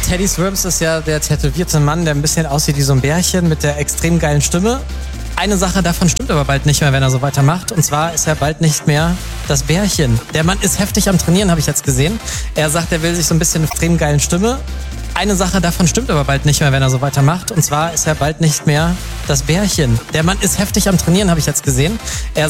Teddy Swims ist ja der tätowierte Mann, der ein bisschen aussieht wie so ein Bärchen mit der extrem geilen Stimme. Eine Sache davon stimmt aber bald nicht mehr, wenn er so weitermacht. Und zwar ist er bald nicht mehr das Bärchen. Der Mann ist heftig am Trainieren, habe ich jetzt gesehen. Er sagt, er will sich so ein bisschen extrem geilen Stimme. Eine Sache davon stimmt aber bald nicht mehr, wenn er so weitermacht. Und zwar ist er bald nicht mehr das Bärchen. Der Mann ist heftig am Trainieren, habe ich jetzt gesehen. Er